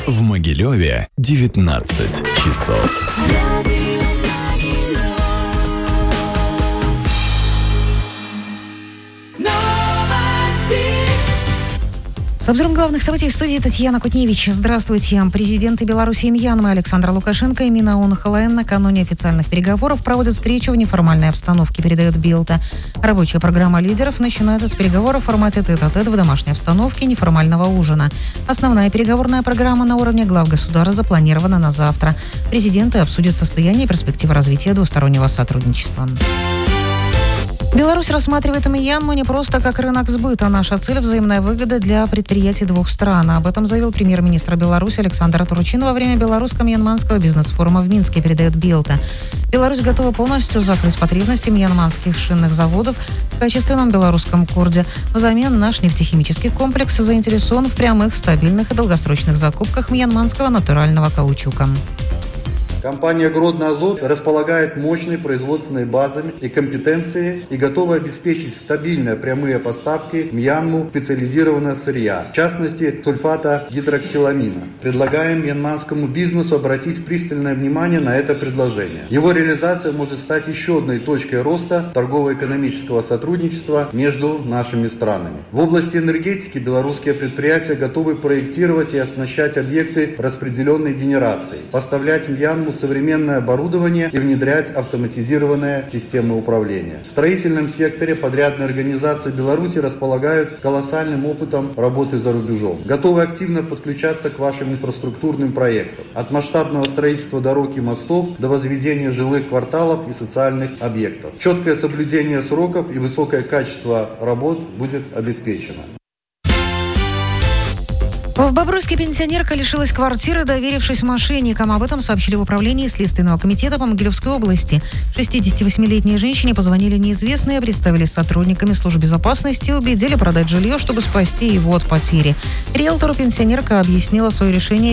В Могилеве 19 часов. С обзором главных событий в студии Татьяна Кутневич. Здравствуйте. Президенты Беларуси и Мьянмы Александр Лукашенко и Мин Аун Hlaing накануне официальных переговоров проводят встречу в неформальной обстановке, передает Билд. Рабочая программа лидеров начинается с переговоров в формате тет-а-тет в домашней обстановке неформального ужина. Основная переговорная программа на уровне глав государств запланирована на завтра. Президенты обсудят состояние и перспективы развития двустороннего сотрудничества. Беларусь рассматривает Мьянму не просто как рынок сбыта. Наша цель – взаимная выгода для предприятий двух стран. Об этом заявил премьер-министр Беларуси Александр Турчин во время белорусско-мьянманского бизнес-форума в Минске, передает Билд. Беларусь готова полностью закрыть потребности мьянманских шинных заводов в качественном белорусском курде. Взамен наш нефтехимический комплекс заинтересован в прямых, стабильных и долгосрочных закупках мьянманского натурального каучука. Компания «Гродно Азот» располагает мощной производственной базой и компетенцией и готова обеспечить стабильные прямые поставки в Мьянму специализированного сырья, в частности сульфата гидроксиламина. Предлагаем мьянманскому бизнесу обратить пристальное внимание на это предложение. Его реализация может стать еще одной точкой роста торгово-экономического сотрудничества между нашими странами. В области энергетики белорусские предприятия готовы проектировать и оснащать объекты распределенной генерации, поставлять в Мьянму современное оборудование и внедрять автоматизированные системы управления. В строительном секторе подрядные организации Беларуси располагают колоссальным опытом работы за рубежом, готовы активно подключаться к вашим инфраструктурным проектам. От масштабного строительства дорог и мостов до возведения жилых кварталов и социальных объектов. Четкое соблюдение сроков и высокое качество работ будет обеспечено. В Бобруйске пенсионерка лишилась квартиры, доверившись мошенникам. Об этом сообщили в управлении Следственного комитета по Могилевской области. 68-летней женщине позвонили неизвестные, представились сотрудниками служб безопасности и убедили продать жилье, чтобы спасти его от потери. Риэлтору пенсионерка объяснила свое решение